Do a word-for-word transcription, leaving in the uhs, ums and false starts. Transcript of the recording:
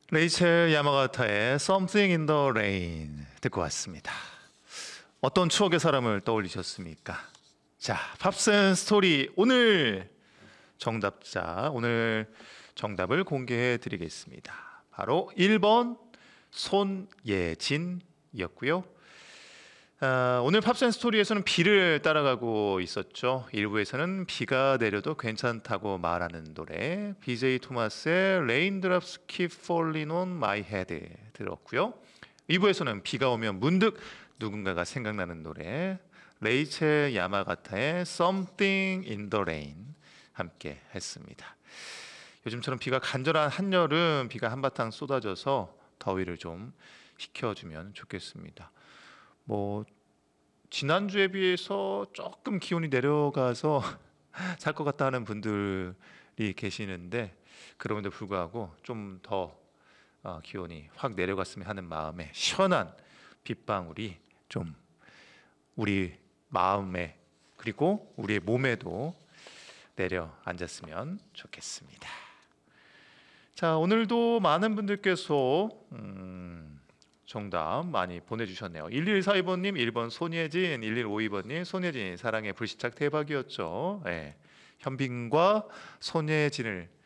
레이첼 야마가타의 Something in the Rain 듣고 왔습니다. 어떤 추억의 사람을 떠올리셨습니까? 자, 팝슨 스토리 오늘 정답자 오늘 정답을 공개해 드리겠습니다. 바로 일 번 손예진이었고요. 아, 오늘 팝슨 스토리에서는 비를 따라가고 있었죠. 일부에서는 비가 내려도 괜찮다고 말하는 노래 비제이 토마스의 Raindrops Keep Falling on My Head 들었고요. 이 부에서는 비가 오면 문득 누군가가 생각나는 노래 레이첼 야마가타의 Something in the Rain 함께 했습니다. 요즘처럼 비가 간절한 한여름 비가 한바탕 쏟아져서 더위를 좀 식혀주면 좋겠습니다. 뭐 지난주에 비해서 조금 기온이 내려가서 살 것 같다 하는 분들이 계시는데 그럼에도 불구하고 좀 더 기온이 확 내려갔으면 하는 마음에 시원한 빗방울이 좀 우리 마음에 그리고 우리의 몸에도 내려앉았으면 좋겠습니다. 자, 오늘도 많은 분들께서 음, 정답 많이 보내주셨네요. 일일사이 번님 일 번 손예진, 일일오이 번님 손예진 사랑의 불시착 대박이었죠. 네. 현빈과 손예진을